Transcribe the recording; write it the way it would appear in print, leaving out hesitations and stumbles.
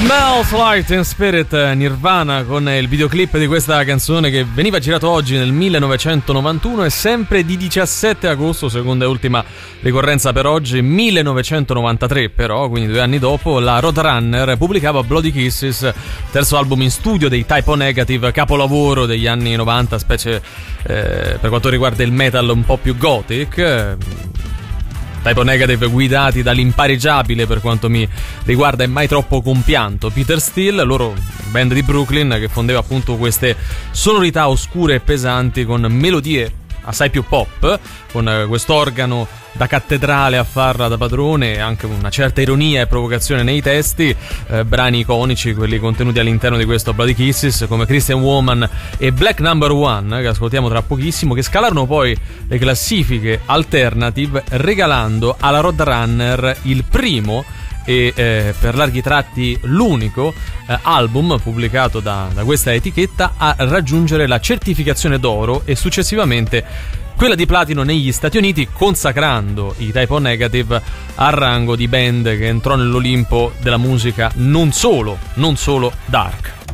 Smells Like Teen Spirit, Nirvana, con il videoclip di questa canzone che veniva girato oggi nel 1991 e sempre di 17 agosto, seconda e ultima ricorrenza per oggi, 1993 però, quindi 2 anni dopo, la Roadrunner pubblicava Bloody Kisses, terzo album in studio dei Type O Negative, capolavoro degli anni 90, specie per quanto riguarda il metal un po' più gothic. Type O Negative guidati dall'impareggiabile, per quanto mi riguarda, e mai troppo compianto Peter Steele, loro band di Brooklyn che fondeva appunto queste sonorità oscure e pesanti con melodie assai più pop, con quest'organo da cattedrale a farla da padrone e anche una certa ironia e provocazione nei testi, brani iconici, quelli contenuti all'interno di questo Bloody Kisses, come Christian Woman e Black Number One, che ascoltiamo tra pochissimo, che scalarono poi le classifiche alternative, regalando alla Roadrunner il primo e per larghi tratti l'unico album pubblicato da questa etichetta a raggiungere la certificazione d'oro e successivamente quella di platino negli Stati Uniti, consacrando i Type O Negative al rango di band che entrò nell'Olimpo della musica non solo dark.